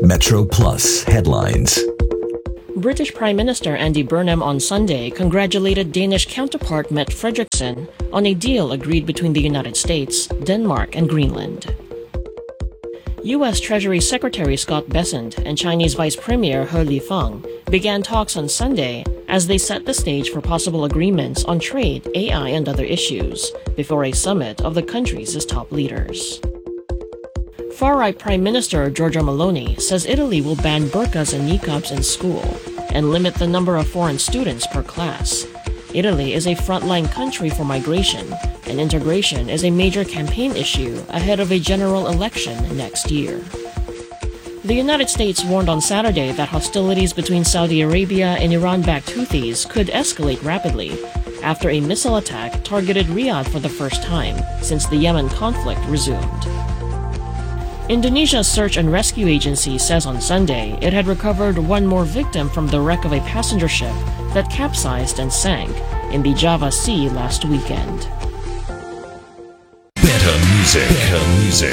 Metro Plus headlines. British Prime Minister Andy Burnham on Sunday congratulated Danish counterpart Mette Frederiksen on a deal agreed between the United States, Denmark, and Greenland. U.S. Treasury Secretary Scott Bessent and Chinese Vice Premier He Lifeng began talks on Sunday as they set the stage for possible agreements on trade, AI, and other issues before a summit of the countries' top leaders. Far-right Prime Minister Giorgia Meloni says Italy will ban burqas and niqabs in school and limit the number of foreign students per class. Italy is a frontline country for migration, and integration is a major campaign issue ahead of a general election next year. The United States warned on Saturday that hostilities between Saudi Arabia and Iran-backed Houthis could escalate rapidly after a missile attack targeted Riyadh for the first time since the Yemen conflict resumed. Indonesia's search and rescue agency says on Sunday it had recovered one more victim from the wreck of a passenger ship that capsized and sank in the Java Sea last weekend. Better music.